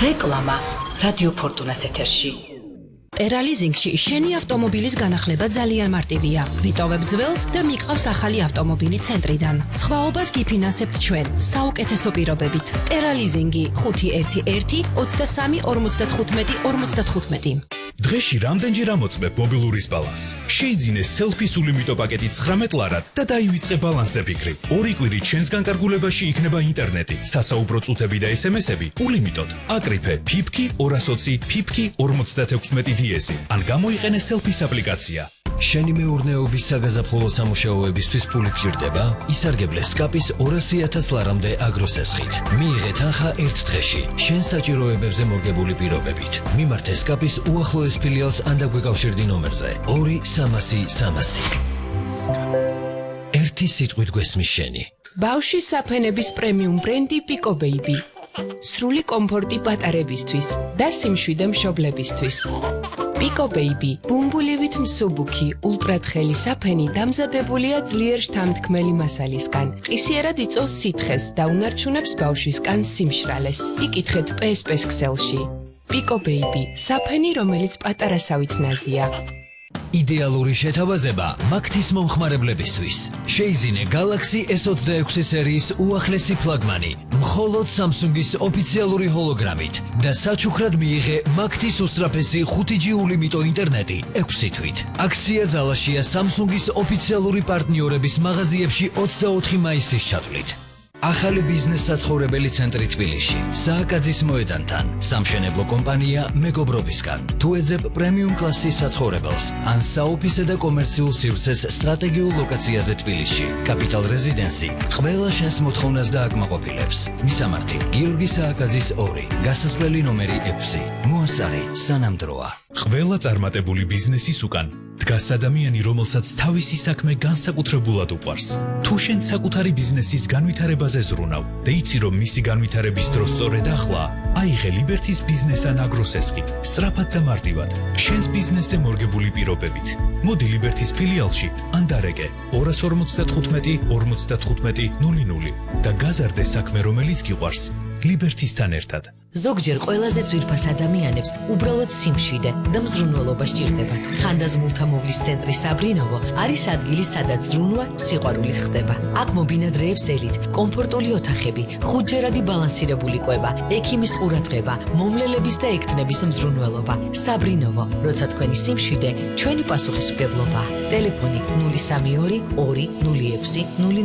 რეკლამა რადიო ფორტუნას ეთერში. ტერალიზინგში შენი ავტომობილის განახლება ძალიან მარტივია. ვიტოვებ ძველს და მიყავს ახალი ავტომობილი ცენტრიდან. სხვაობას გიფინანსებთ ჩვენ საუკეთესო პირობებით. ტერალიზინგი 511 23 55 55. დღეში რამდენჯერ ამოწმებ მობილურის ბალანსს? შეიძინე სელფის ულიმიტო პაკეტი 19 ლარად და დაივიწყე ბალანსზე ფიქრი. ორი კვირით ჩვენს განკარგულებაში იქნება ინტერნეტი, სასაუბრო წუთები და SMS-ები ულიმიტოდ. აკრიფე ფიფკი 220 ფიფკი 56 DS-ი. ან გამოიყენე სელფის აპლიკაცია. შენი მეურნეობის საგაზაფხულო სამუშაოებისთვის ფული გჭირდება? ისარგებლე სკაპის 200,000 ლარამდე აგროსესხით. მიიღე თანხა ერთ დღეში, შენ საჭიროებებზე მორგებული პირობებით. მიმართე სკაპის უახლოეს ფილიალს ან დაგვეკავშირდი ნომერზე 2-300-300. ერთი სიტყვით გვესმის შენი. ბავშვის საფენების პრემიუმ ბრენდი Pico Baby. სრული კომფორტი პატარებისთვის და სიმშვიდე მშობლებისთვის. Pico Baby, ბუმბულივით მსუბუქი, ულტრათხელი საფენი დამზადებულია ძლიერ შთამთქმელი მასალისგან. ყისიერად იწვევს სითხეს და უნარჩუნებს ბავშვის კანს სიმშრალეს. იკითხეთ PSP-ს ქსელში. Pico Baby, საფენი, რომელიც პატარასავით ნაზია. იდეალური შეთავაზება მაგთის მომხმარებლებისთვის. შეიძინე Galaxy S26 სერიის უახლესი ფლაგმანი, მხოლოდ Samsung-ის ოფიციალური ჰოლოგრამით და საჩუქრად მიიღე მაგთის უსწრაფესი 5G ულიმიტო ინტერნეტი 6 თვით. აქცია ძალაშია Samsung-ის ოფიციალური პარტნიორების მაღაზიებში 24 მაისის ჩათვლით. ახალი ბიზნეს საცხოვრებელი ცენტრი თბილისში, სააკაძის მოედანთან, სამშენებლო კომპანია მეგობრობისგან. თუ ეძებ პრემიუმ კლასის საცხოვრებელს, ან საოფისე და კომერციულ სივრცეს სტრატეგიულ ლოკაციაზე თბილისში, კაპიტალ რეზიდენსი, ყველა შენს მოთხოვნას დააკმაყოფილებს. მისამართი: გიორგი სააკაძის 2, გასასვლელი ნომერი 6. მოასწარი სანამ დროა. ყველა წარმატებული ბიზნესის უკან დგას ადამიანი, რომელსაც თავისი საქმე განსაკუთრებულად უყვარს. თუ შენ საკუთარი ბიზნესის განვითარებაზე ზრუნავ და იცი, რომ მისი განვითარების დრო სწორედ ახლა, აიღე ლიბერთის ბიზნეს ან აგროსესხი, სწრაფად და მარტივად, შენს ბიზნესზე მორგებული პირობებით. მოდი ლიბერთის ფილიალში ან დარეკე 255 55 00 და გაზარდე საქმე, რომელიც გიყვარს, ლიბერთისთან ერთად. ზოგჯერ ყველაზე ძვირფას ადამიანებს უბრალოდ სიმშვიდე და მზრუნველობა სჭირდებათ. ხანდაზმულთა მოვლის ცენტრი საბრინოვო არის ადგილი, სადაც ზრუნვა სიყვარულით ხდება. აქ მობინადრეებს ელით, კომფორტული ოთახები, 5ჯერადი ბალანსირებული კვება, ექიმის ყურადღება, მომლელების და ექთნების მზრუნველობა. საბრინოვო, როცა თქვენი სიმშვიდე, ჩვენი პასუხისმგებლობა. ტელეფონი 032 206 0